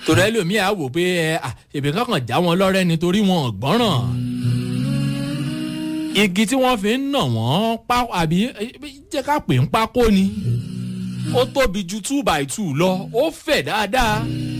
torí ẹlòmíì á wò pé ṣèbí kankan já wọn lọ́rẹ́ nítorí wọn ò gbọ́ràn. igi tí wọ́n fi ń nà wọ́n àbí jẹ́ ká pè ń pákó ni ó tóbi ju 2x2 lọ ó fẹ̀ dáadáa.